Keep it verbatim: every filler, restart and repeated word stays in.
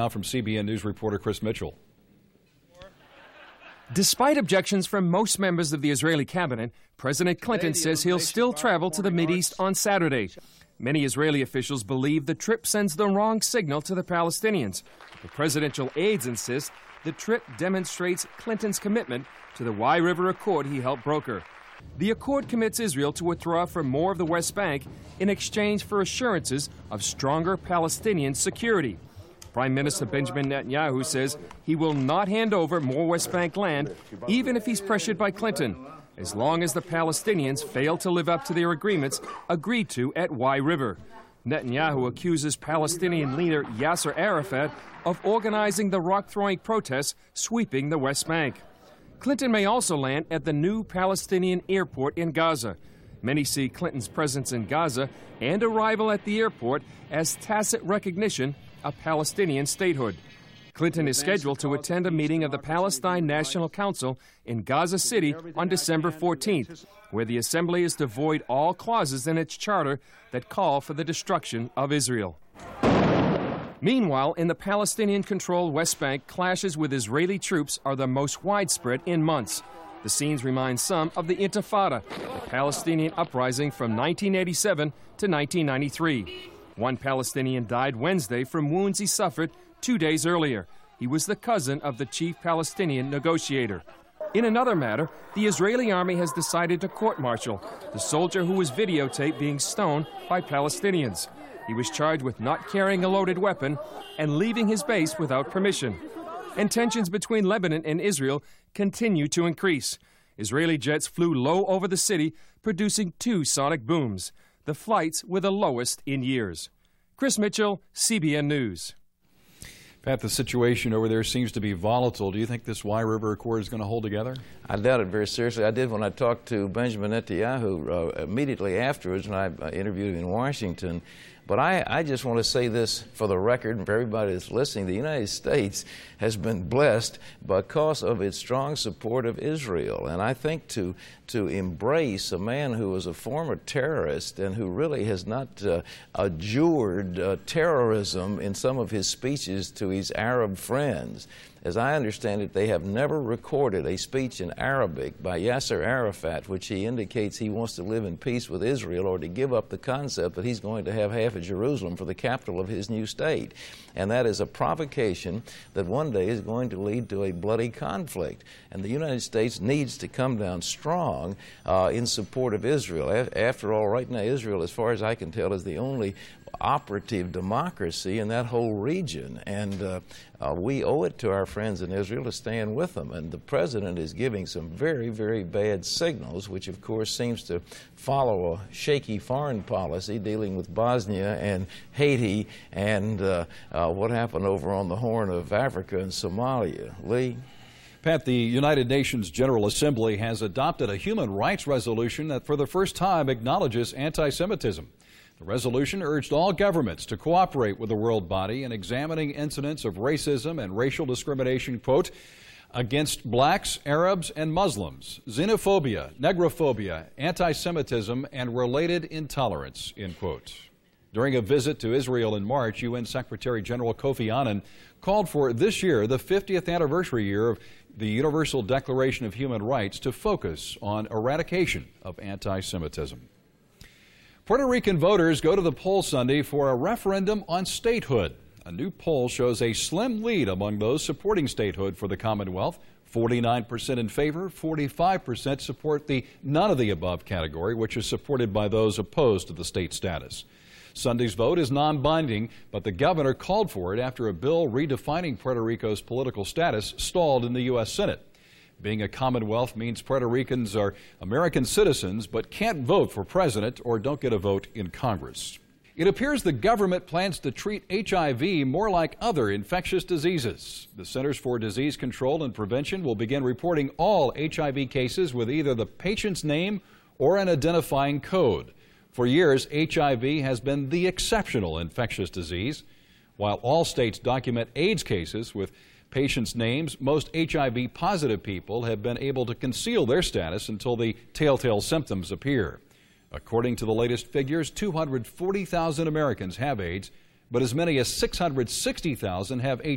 Now from C B N News reporter Chris Mitchell. Despite objections from most members of the Israeli cabinet, President Clinton says he'll still travel to the Mideast on Saturday. Many Israeli officials believe the trip sends the wrong signal to the Palestinians. The presidential aides insist the trip demonstrates Clinton's commitment to the Wye River Accord he helped broker. The accord commits Israel to withdraw from more of the West Bank in exchange for assurances of stronger Palestinian security. Prime Minister Benjamin Netanyahu says he will not hand over more West Bank land, even if he's pressured by Clinton, as long as the Palestinians fail to live up to their agreements agreed to at Wye River. Netanyahu accuses Palestinian leader Yasser Arafat of organizing the rock-throwing protests sweeping the West Bank. Clinton may also land at the new Palestinian airport in Gaza. Many see Clinton's presence in Gaza and arrival at the airport as tacit recognition of Palestinian statehood. Clinton is scheduled to attend a meeting of the Palestine National Council in Gaza City on December fourteenth, where the assembly is to void all clauses in its charter that call for the destruction of Israel. Meanwhile, in the Palestinian-controlled West Bank, clashes with Israeli troops are the most widespread in months. The scenes remind some of the Intifada, the Palestinian uprising from nineteen eighty-seven to nineteen ninety-three. One Palestinian died Wednesday from wounds he suffered two days earlier. He was the cousin of the chief Palestinian negotiator. In another matter, the Israeli army has decided to court-martial the soldier who was videotaped being stoned by Palestinians. He was charged with not carrying a loaded weapon and leaving his base without permission. And tensions between Lebanon and Israel continue to increase. Israeli jets flew low over the city, producing two sonic booms. The flights were the lowest in years. Chris Mitchell, C B N News. Pat, the situation over there seems to be volatile. Do you think this Wye River Accord is going to hold together? I doubt it very seriously. I did when I talked to Benjamin Netanyahu uh, immediately afterwards when I uh, interviewed him in Washington. But I, I just want to say this for the record and for everybody that's listening. The United States has been blessed because of its strong support of Israel. And I think to, to embrace a man who was a former terrorist and who really has not uh, adjured uh, terrorism in some of his speeches to his Arab friends. As I understand it, they have never recorded a speech in Arabic by Yasser Arafat, which he indicates he wants to live in peace with Israel or to give up the concept that he's going to have half of Jerusalem for the capital of his new state. And that is a provocation that one day is going to lead to a bloody conflict. And the United States needs to come down strong uh, in support of Israel. After all, right now, Israel, as far as I can tell, is the only operative democracy in that whole region, and uh, uh, we owe it to our friends in Israel to stand with them. And the president is giving some very, very bad signals, which of course seems to follow a shaky foreign policy dealing with Bosnia and Haiti and uh, uh, what happened over on the Horn of Africa and Somalia. Lee? Pat, the United Nations General Assembly has adopted a human rights resolution that for the first time acknowledges anti-Semitism. The resolution urged all governments to cooperate with the world body in examining incidents of racism and racial discrimination, quote, against blacks, Arabs, and Muslims, xenophobia, negrophobia, anti-Semitism, and related intolerance, end quote. During a visit to Israel in March, U N Secretary General Kofi Annan called for this year, the fiftieth anniversary year of the Universal Declaration of Human Rights, to focus on eradication of anti-Semitism. Puerto Rican voters go to the polls Sunday for a referendum on statehood. A new poll shows a slim lead among those supporting statehood for the Commonwealth. forty-nine percent in favor, forty-five percent support the none of the above category, which is supported by those opposed to the state status. Sunday's vote is non-binding, but the governor called for it after a bill redefining Puerto Rico's political status stalled in the U S Senate. Being a Commonwealth means Puerto Ricans are American citizens but can't vote for president or don't get a vote in Congress. It appears the government plans to treat H I V more like other infectious diseases. The Centers for Disease Control and Prevention will begin reporting all H I V cases with either the patient's name or an identifying code. For years, H I V has been the exceptional infectious disease. While all states document AIDS cases with patients' names, most H I V-positive people have been able to conceal their status until the telltale symptoms appear. According to the latest figures, two hundred forty thousand Americans have AIDS, but as many as six hundred sixty thousand have H I V.